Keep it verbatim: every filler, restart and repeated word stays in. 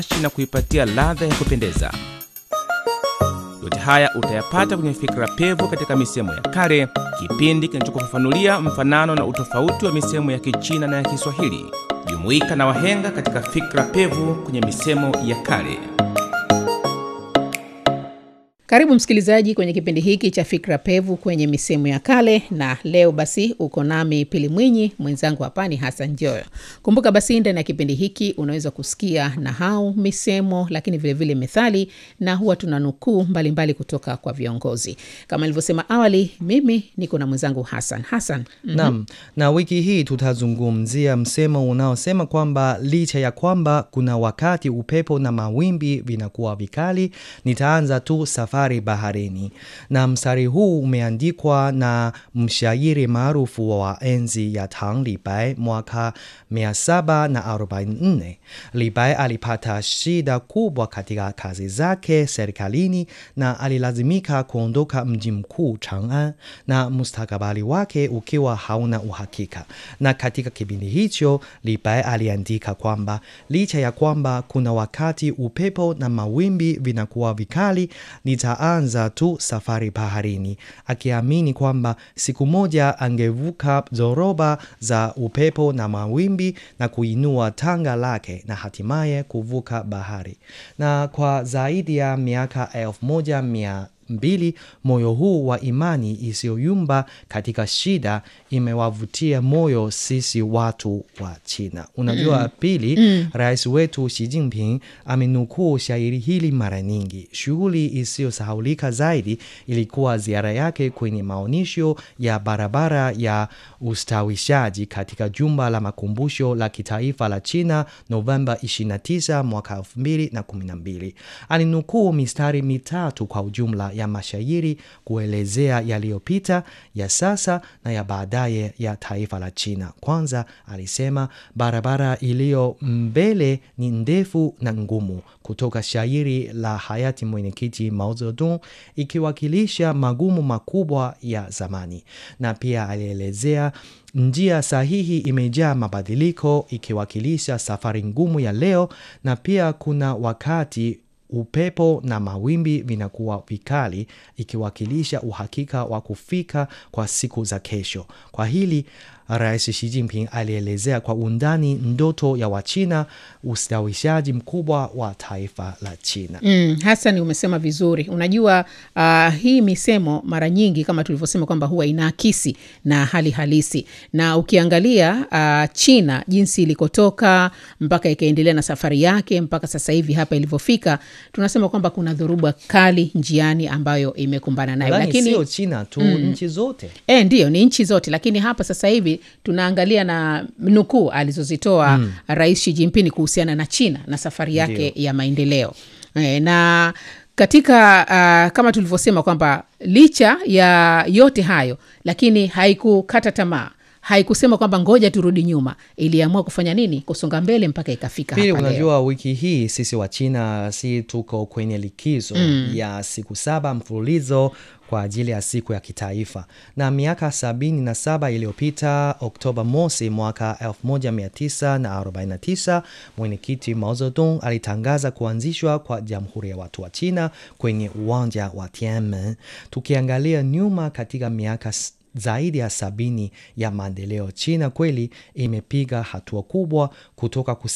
na kuipatia ladha ya kupendeza. Yote haya utayapata kwenye Fikra Pevu katika misemo ya kale, kipindi kinachokufafanulia mfanano na utofauti wa misemo ya Kichina na ya Kiswahili. Jumuika na wahenga katika Fikra Pevu kwenye misemo ya kale. Karibu msikilizaji kwenye kipindi hiki cha Fikra Pevu kwenye misemo ya kale, na leo basi uko nami Pili Mwinyi, mwenzangu hapa ni Hassan Joyo. Kumbuka basi ndani ya kipindi hiki unaweza kusikia nahau, misemo, lakini vile vile methali, na huwa tunanukuu mbalimbali kutoka kwa viongozi. Kama nilivyosema awali, mimi niko na mwenzangu Hassan. Hassan. Mm-hmm. Naam, na wiki hii tutazungumzia msemo unaosema kwamba licha ya kwamba kuna wakati upepo na mawimbi vinakuwa vikali, nitaanza tu safari baharini. Na mstari huu umeandikwa na mshairi maarufu wa enzi ya Tang Li Bai mwaka mia saba na arobaini na nne. Li Bai alipata shida kubwa katika kazi zake serikalini na alilazimika kuondoka mji mkuu Chang'an, na mustakabali wake ukiwa hauna uhakika. Na katika kipindi hicho Li Bai aliandika kwamba licha ya kwamba kuna wakati upepo na mawimbi vinakuwa vikali, nitaanza tu safari baharini, akiamini kwamba siku moja angevuka dhoruba za upepo na mawimbi na kuinua tanga lake na hatimaye kuvuka bahari. Na kwa zaidi ya miaka elfu moja mia mbili, moyo huu wa imani isiyoyumba katika shida imewavutia moyo sisi watu wa China. Unajua mm. Pili, mm. Rais wetu Xi Jinping amenukuu shairi hili mara nyingi. Shughuli isiyosahaulika zaidi ilikuwa ziara yake kwenye maonyesho ya barabara ya ustawishaji katika jumba la makumbusho la kitaifa la China Novemba ishirini na tisa mwaka elfu mbili na kumi na mbili. Alinukuu mistari mitatu kwa ujumla ya mashairi kuelezea yaliyopita, ya sasa na ya baadaye ya taifa la China. Kwanza alisema barabara iliyo mbele ni ndefu na ngumu, kutoka shairi la hayati mwenyekiti Mao Zedong, ikiwakilisha magumu makubwa ya zamani. Na pia alielezea njia sahihi imejaa mabadiliko, ikiwakilisha safari ngumu ya leo. Na pia kuna wakati upepo na mawimbi vinakuwa vikali, ikiwakilisha uhakika wa kufika kwa siku za kesho. Kwa hili Rais Xi Jinping alielezea kwa undani ndoto ya Wachina, ustawishaji mkubwa wa taifa la China. Mm, Hassan umesema vizuri. Unajua uh, hii misemo mara nyingi kama tulivyosema kwamba huwa inaakisi na hali halisi. Na ukiangalia uh, China jinsi ilikotoka mpaka ikaendelea na safari yake mpaka sasa hivi hapa ilivyofika, tunasema kwamba kuna dhoruba kali njiani ambayo imekumbana nayo. Lakini sio China tu, mm, nchi zote. Eh, ndio ni nchi zote, lakini hapa sasa hivi tunaangalia na nukuu alizozitoa mm. Rais Xi Jinping kuhusiana na China na safari yake Ndiyo. ya maendeleo. E, na katika uh, kama tulivyosema kwamba licha ya yote hayo, lakini haikukata tamaa. Haikusema kwamba ngoja turudi nyuma. Iliamua kufanya nini? Kusonga mbele mpaka ikafika hapa leo. Unajua wiki hii sisi wa China si tuko kwenye likizo mm. ya siku saba mfululizo kwa ajili ya siku ya kitaifa. Na miaka sabini na saba iliyopita, Oktoba mosi mwaka elfu moja mia tisa na arobaini na tisa, mwenyekiti Mao Zedong alitangaza kuanzishwa kwa Jamhuri ya Watu wa China kwenye uwanja wa Tiananmen. Tukiangalia nyuma katika miaka zaidi ya sabini ya maendeleo, China kweli imepiga hatua kubwa kutoka